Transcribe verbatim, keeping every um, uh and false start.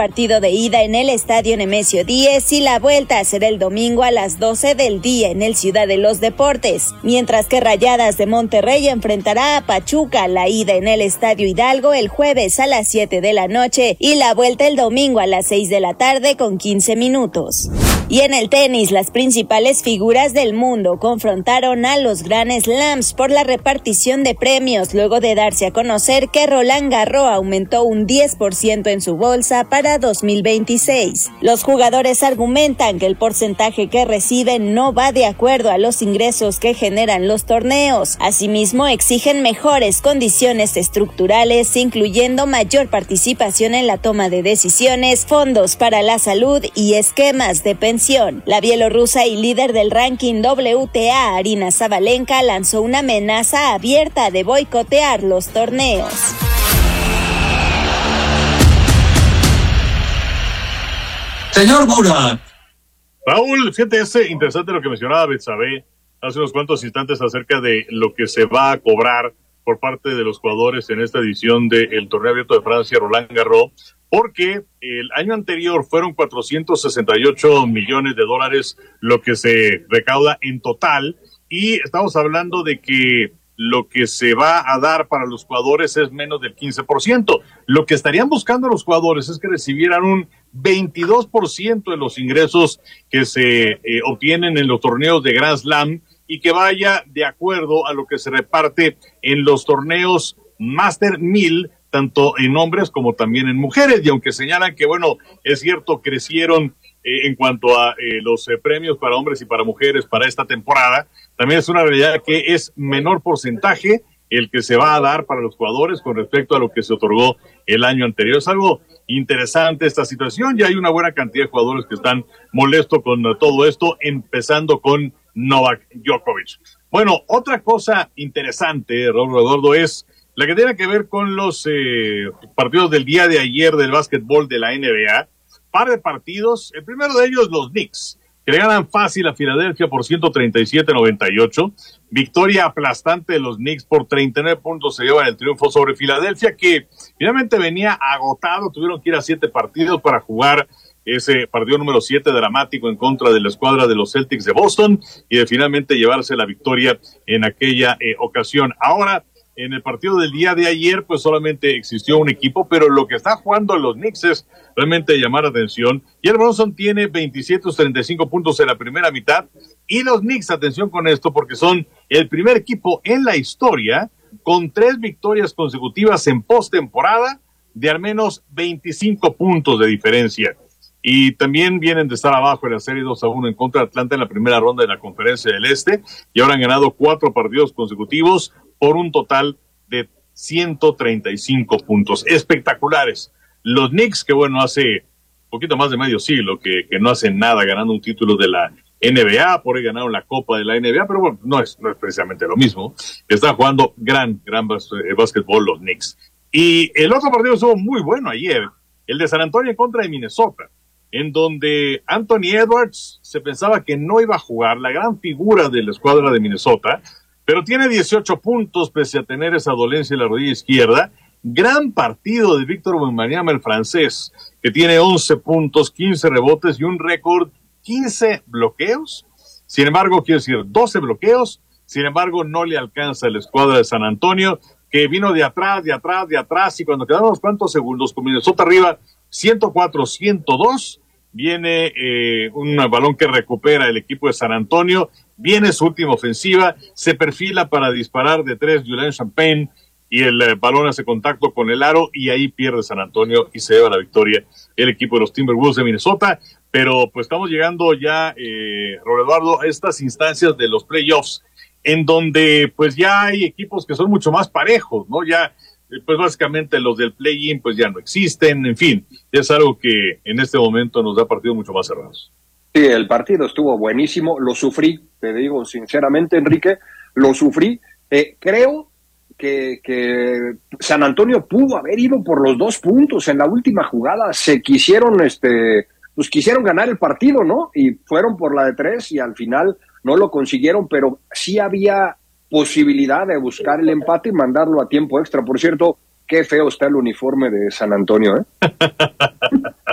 partido de ida en el Estadio Nemesio Díez y la vuelta será el domingo a las doce del día en el Ciudad de los Deportes, mientras que Rayadas de Monterrey enfrentará a Pachuca, la ida en el Estadio Hidalgo el jueves a las siete de la noche y la vuelta el domingo a las seis de la tarde con quince minutos. Y en el tenis, las principales figuras del mundo confrontaron a los Grand Slams por la repartición de premios luego de darse a conocer que Roland Garros aumentó un diez por ciento en su bolsa para dos mil veintiséis. Los jugadores argumentan que el porcentaje que reciben no va de acuerdo a los ingresos que generan los torneos. Asimismo, exigen mejores condiciones estructurales, incluyendo mayor participación en la toma de decisiones, fondos para la salud y esquemas de pensión. La bielorrusa y líder del ranking W T A, Aryna Sabalenka, lanzó una amenaza abierta de boicotear los torneos. Señor Burak. Raúl, fíjate, es interesante lo que mencionaba Betsabe hace unos cuantos instantes acerca de lo que se va a cobrar por parte de los jugadores en esta edición del Torneo Abierto de Francia, Roland Garros, porque el año anterior fueron cuatrocientos sesenta y ocho millones de dólares lo que se recauda en total, y estamos hablando de que lo que se va a dar para los jugadores es menos del quince por ciento. Lo que estarían buscando los jugadores es que recibieran un veintidós por ciento de los ingresos que se eh, obtienen en los torneos de Grand Slam y que vaya de acuerdo a lo que se reparte en los torneos Master mil, tanto en hombres como también en mujeres. Y aunque señalan que, bueno, es cierto, crecieron eh, en cuanto a eh, los eh, premios para hombres y para mujeres para esta temporada, también es una realidad que es menor porcentaje el que se va a dar para los jugadores con respecto a lo que se otorgó el año anterior. Es algo interesante esta situación. Ya hay una buena cantidad de jugadores que están molestos con todo esto, empezando con Novak Djokovic. Bueno, otra cosa interesante, Raúl Eduardo, es la que tiene que ver con los eh, partidos del día de ayer del básquetbol de la N B A. Par de partidos, el primero de ellos los Knicks, que le ganan fácil a Filadelfia por ciento treinta y siete a noventa y ocho. Victoria aplastante de los Knicks por treinta y nueve puntos, se llevan el triunfo sobre Filadelfia, que finalmente venía agotado. Tuvieron que ir a siete partidos para jugar ese partido número siete dramático en contra de la escuadra de los Celtics de Boston y de finalmente llevarse la victoria en aquella eh, ocasión. Ahora, en el partido del día de ayer, pues solamente existió un equipo, pero lo que está jugando los Knicks es realmente llamar la atención. Jalen Brunson tiene veintisiete treinta y cinco puntos en la primera mitad, y los Knicks, atención con esto, porque son el primer equipo en la historia con tres victorias consecutivas en postemporada de al menos veinticinco puntos de diferencia. Y también vienen de estar abajo en la serie dos a uno en contra de Atlanta en la primera ronda de la Conferencia del Este, y ahora han ganado cuatro partidos consecutivos por un total de ciento treinta y cinco puntos. Espectaculares. Los Knicks, que bueno, hace poquito más de medio siglo que, que no hacen nada ganando un título de la N B A, por ahí ganaron la Copa de la N B A, pero bueno, no es, no es precisamente lo mismo. Están jugando gran, gran bas- básquetbol los Knicks. Y el otro partido estuvo muy bueno ayer, el de San Antonio en contra de Minnesota, en donde Anthony Edwards se pensaba que no iba a jugar, la gran figura de la escuadra de Minnesota, pero tiene dieciocho puntos pese a tener esa dolencia en la rodilla izquierda. Gran partido de Víctor Wembanyama, el francés, que tiene once puntos, quince rebotes y un récord, quince bloqueos. Sin embargo, quiero decir, doce bloqueos. Sin embargo, no le alcanza a la escuadra de San Antonio, que vino de atrás, de atrás, de atrás, y cuando quedaron unos cuantos segundos con Minnesota arriba, ciento cuatro a ciento dos, viene eh, un balón que recupera el equipo de San Antonio, viene su última ofensiva, se perfila para disparar de tres Julian Champagne, y el eh, balón hace contacto con el aro, y ahí pierde San Antonio y se lleva la victoria el equipo de los Timberwolves de Minnesota. Pero pues estamos llegando ya, eh, Roberto Eduardo, a estas instancias de los playoffs, en donde pues ya hay equipos que son mucho más parejos, ¿no? Ya pues básicamente los del play-in pues ya no existen, en fin, es algo que en este momento nos da partidos mucho más cerrados. Sí, el partido estuvo buenísimo, lo sufrí, te digo sinceramente, Enrique, lo sufrí. Eh, creo que, que San Antonio pudo haber ido por los dos puntos en la última jugada, se quisieron, este, pues quisieron ganar el partido, ¿no? Y fueron por la de tres y al final no lo consiguieron, pero sí había posibilidad de buscar el empate y mandarlo a tiempo extra. Por cierto, qué feo está el uniforme de San Antonio, ¿eh?